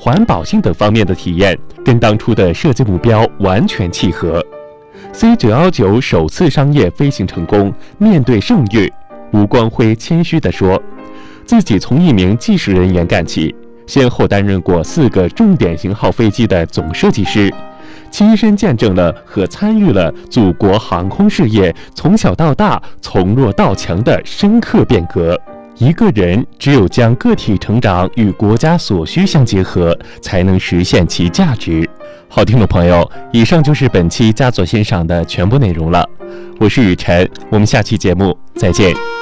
环保性等方面的体验，跟当初的设计目标完全契合。C919首次商业飞行成功，面对盛誉，吴光辉谦虚地说，自己从一名技术人员干起，先后担任过4个重点型号飞机的总设计师，亲身见证了和参与了祖国航空事业从小到大、从弱到强的深刻变革。一个人只有将个体成长与国家所需相结合，才能实现其价值。好，听众朋友，以上就是本期家左欣赏的全部内容了。我是雨辰，我们下期节目再见。